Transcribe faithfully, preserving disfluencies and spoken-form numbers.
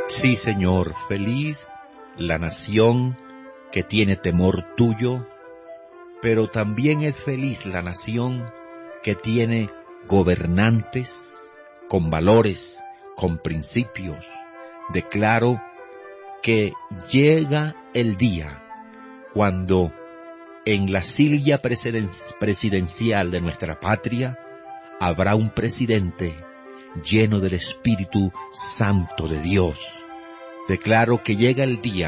Sí, Señor, feliz la nación que tiene temor tuyo, pero también es feliz la nación que tiene gobernantes con valores, con principios. Declaro que llega el día cuando en la silla presiden- presidencial de nuestra patria habrá un presidente lleno del Espíritu Santo de Dios. Declaro que llega el día